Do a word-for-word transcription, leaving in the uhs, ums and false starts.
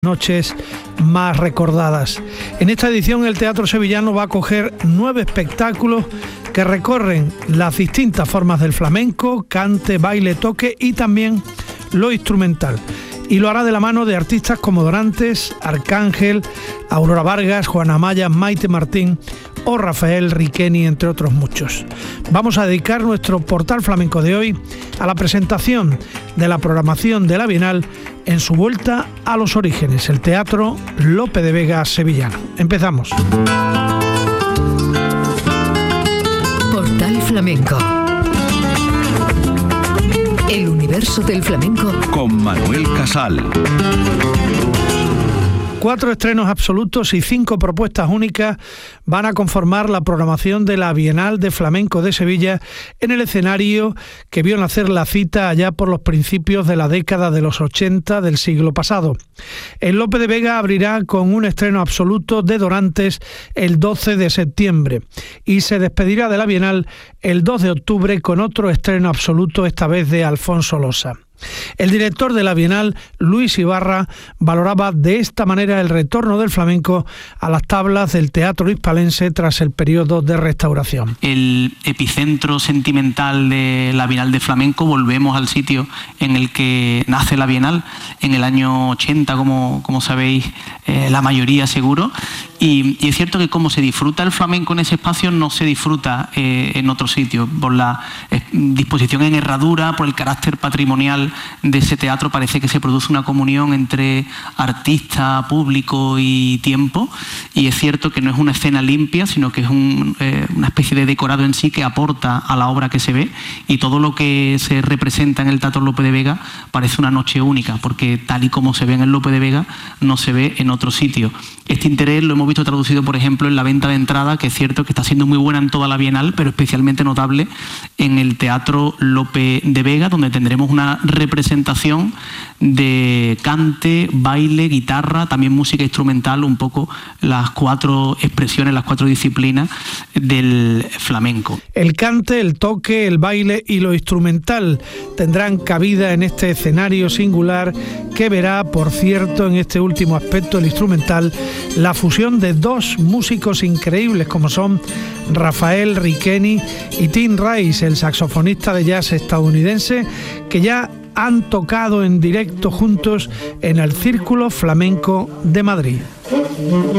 Noches más recordadas. En esta edición el Teatro Sevillano va a acoger nueve espectáculos que recorren las distintas formas del flamenco, cante, baile, toque y también lo instrumental. Y lo hará de la mano de artistas como Dorantes, Arcángel, Aurora Vargas, Juana Amaya, Maite Martín o Rafael Riqueni, entre otros muchos. Vamos a dedicar nuestro portal flamenco de hoy a la presentación de la programación de la Bienal en su vuelta a los orígenes, el Teatro Lope de Vega sevillano. Empezamos. Portal Flamenco. El universo del flamenco con Manuel Casal. Cuatro estrenos absolutos y cinco propuestas únicas van a conformar la programación de la Bienal de Flamenco de Sevilla en el escenario que vio nacer la cita allá por los principios de la década de los ochenta del siglo pasado. El Lope de Vega abrirá con un estreno absoluto de Dorantes el doce de septiembre y se despedirá de la Bienal el dos de octubre con otro estreno absoluto, esta vez de Alfonso Losa. El director de la Bienal, Luis Ibarra, valoraba de esta manera el retorno del flamenco a las tablas del teatro hispalense tras el periodo de restauración. El epicentro sentimental de la Bienal de Flamenco, volvemos al sitio en el que nace la Bienal, en el año ochenta, como, como sabéis, eh, la mayoría seguro. Y, y es cierto que como se disfruta el flamenco en ese espacio, no se disfruta eh, en otro sitio. Por la eh, disposición en herradura, por el carácter patrimonial de ese teatro, parece que se produce una comunión entre artista, público y tiempo. Y es cierto que no es una escena limpia, sino que es un, eh, una especie de decorado en sí que aporta a la obra que se ve. Y todo lo que se representa en el Teatro Lope de Vega parece una noche única, porque tal y como se ve en el Lope de Vega, no se ve en otro sitio. Este interés lo hemos visto traducido, por ejemplo, en la venta de entrada, que es cierto que está siendo muy buena en toda la Bienal, pero especialmente notable en el Teatro Lope de Vega, donde tendremos una representación de cante, baile, guitarra, también música instrumental, un poco las cuatro expresiones, las cuatro disciplinas del flamenco. El cante, el toque, el baile y lo instrumental tendrán cabida en este escenario singular que verá, por cierto, en este último aspecto, el instrumental, la fusión de dos músicos increíbles como son Rafael Riqueni y Tim Rice, el saxofonista de jazz estadounidense, que ya han tocado en directo juntos en el Círculo Flamenco de Madrid.